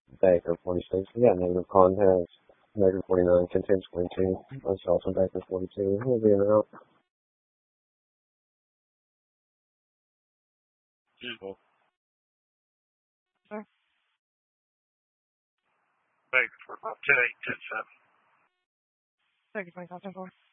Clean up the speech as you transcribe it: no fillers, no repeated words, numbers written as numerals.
Baker 46. We got negative contacts. Baker 49 contains 42. Myself and Baker 42. We'll be in and out. Sir? Baker for about 10-8, 10-7. Baker 20, 10-4.